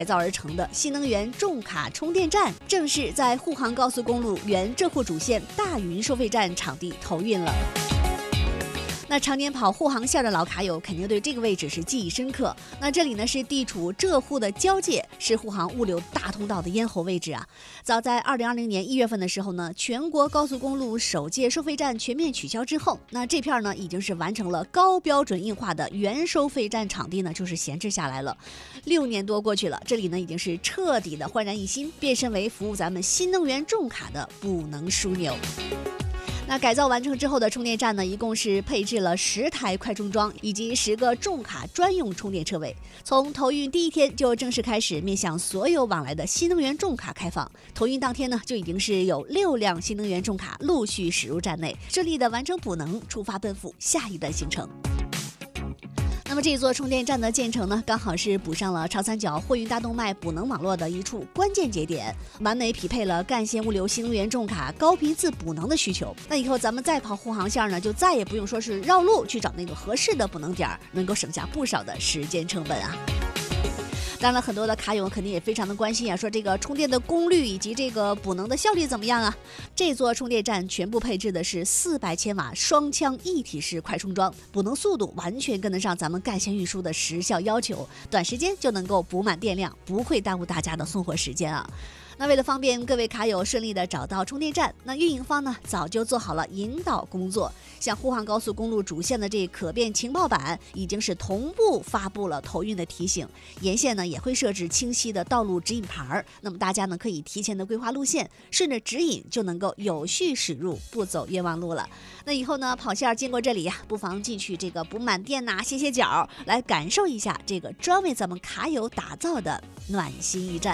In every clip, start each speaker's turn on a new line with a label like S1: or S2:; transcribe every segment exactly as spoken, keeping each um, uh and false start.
S1: 改造而成的新能源重卡充电站正式在沪杭高速公路原浙沪主线大云收费站场地投运了。那常年跑沪杭线的老卡友肯定对这个位置是记忆深刻。那这里呢是地处浙沪的交界，是沪杭物流大通道的咽喉位置啊。早在二零二零年一月份的时候呢，全国高速公路首届收费站全面取消之后，那这片呢已经是完成了高标准硬化的原收费站场地呢，就是闲置下来了。六年多过去了，这里呢已经是彻底的焕然一新，变身为服务咱们新能源重卡的补能枢纽。那改造完成之后的充电站呢，一共是配置了十台快充桩以及十个重卡专用充电车位。从投运第一天就正式开始面向所有往来的新能源重卡开放。投运当天呢，就已经是有六辆新能源重卡陆续驶入站内，顺利的完成补能，出发奔赴下一段行程。那么这座充电站的建成呢，刚好是补上了长三角货运大动脉补能网络的一处关键节点，完美匹配了干线物流新能源重卡高频次补能的需求。那以后咱们再跑沪杭线呢，就再也不用说是绕路去找那个合适的补能点，能够省下不少的时间成本啊。当然很多的卡友肯定也非常的关心啊，说这个充电的功率以及这个补能的效率怎么样啊？这座充电站全部配置的是四百千瓦双腔一体式快充桩，补能速度完全跟得上咱们干线运输的时效要求，短时间就能够补满电量，不会耽误大家的送货时间啊。那为了方便各位卡友顺利的找到充电站，那运营方呢早就做好了引导工作，像沪杭高速公路主线的这可变情报板已经是同步发布了投运的提醒，沿线呢也会设置清晰的道路指引牌，那么大家呢可以提前的规划路线，顺着指引就能够有序驶入，不走冤枉路了。那以后呢跑线经过这里呀、啊，不妨进去这个补满电呐、啊，歇歇脚，来感受一下这个专为咱们卡友打造的暖心驿站。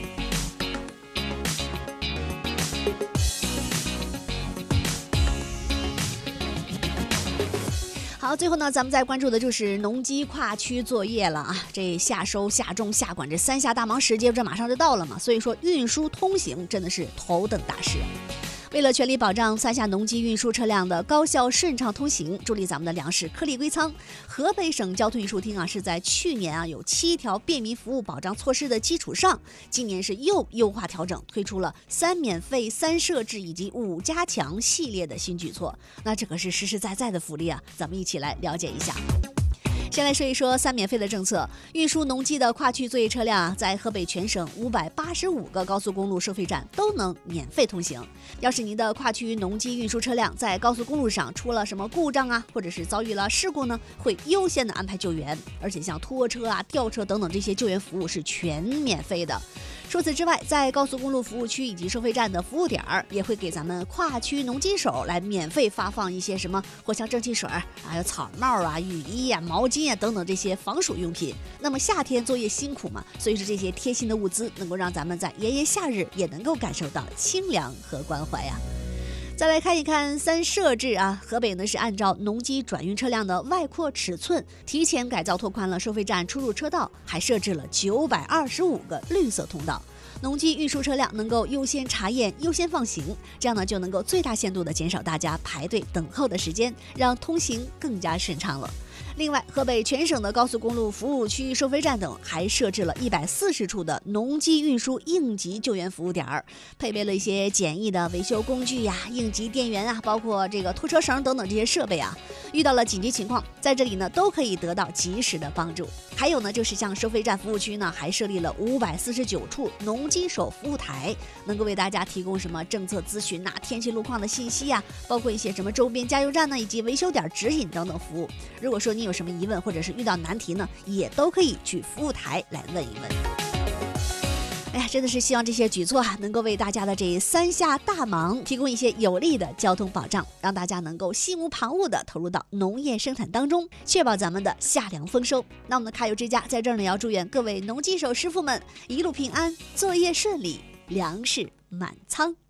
S1: 好，最后呢，咱们再关注的就是农机跨区作业了啊！这夏收、夏种、夏管这三夏大忙时节，这马上就到了嘛，所以说运输通行真的是头等大事。为了全力保障三夏农机运输车辆的高效顺畅通行，助力咱们的粮食颗粒归仓，河北省交通运输厅啊是在去年啊有七条便民服务保障措施的基础上，今年是又优化调整，推出了三免费、三设置以及五加强系列的新举措。那这可是实实在在的福利啊，咱们一起来了解一下。先来说一说三免费的政策，运输农机的跨区作业车辆啊，在河北全省五百八十五个高速公路收费站都能免费通行。要是您的跨区农机运输车辆在高速公路上出了什么故障啊，或者是遭遇了事故呢，会优先的安排救援，而且像拖车啊、吊车等等这些救援服务是全免费的。除此之外，在高速公路服务区以及收费站的服务点儿，也会给咱们跨区农机手来免费发放一些什么藿香正气水，还有草帽啊、雨衣啊、毛巾啊等等这些防暑用品。那么夏天作业辛苦嘛，所以说这些贴心的物资能够让咱们在炎炎夏日也能够感受到清凉和关怀呀、啊。再来看一看三设置啊，河北呢是按照农机转运车辆的外扩尺寸，提前改造拓宽了收费站出入车道，还设置了九百二十五个绿色通道。农机运输车辆能够优先查验、优先放行，这样呢就能够最大限度的减少大家排队等候的时间，让通行更加顺畅了。另外，河北全省的高速公路服务区、收费站等还设置了一百四十处的农机运输应急救援服务点，配备了一些简易的维修工具呀、应急电源啊，包括这个拖车绳等等这些设备啊。遇到了紧急情况，在这里呢都可以得到及时的帮助。还有呢，就是像收费站服务区呢，还设立了五百四十九处农机手服务台，能够为大家提供什么政策咨询呐、天气路况的信息啊，包括一些什么周边加油站呢，以及维修点指引等等服务。如果说你有什么疑问或者是遇到难题呢，也都可以去服务台来问一问。哎呀，真的是希望这些举措啊，能够为大家的这三夏大忙提供一些有力的交通保障，让大家能够心无旁骛的投入到农业生产当中，确保咱们的夏粮丰收。那我们的卡友之家在这儿呢，也要祝愿各位农机手师傅们一路平安，作业顺利，粮食满仓。